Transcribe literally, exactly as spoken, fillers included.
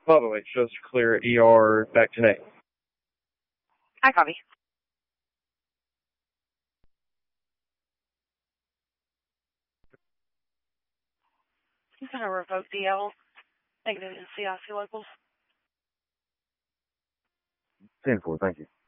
By the way, just clear E R back to Nate. I copy. I'm going to revoke D L. Negative in C I C locals. ten four, thank you.